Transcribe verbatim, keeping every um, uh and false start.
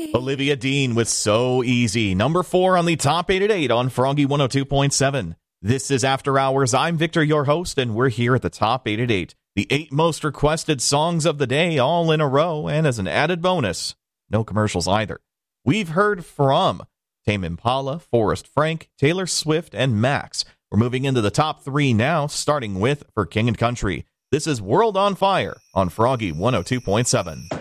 Olivia Dean with So Easy. Number four on the top eight at eight on Froggy one oh two point seven. This is After Hours. I'm Victor, your host, and we're here at the top eight at eight. The eight most requested songs of the day, all in a row, and as an added bonus, no commercials either. We've heard from Tame Impala, Forrest Frank, Taylor Swift, and Max. We're moving into the top three now, starting with For King and Country. This is World on Fire on Froggy one oh two point seven.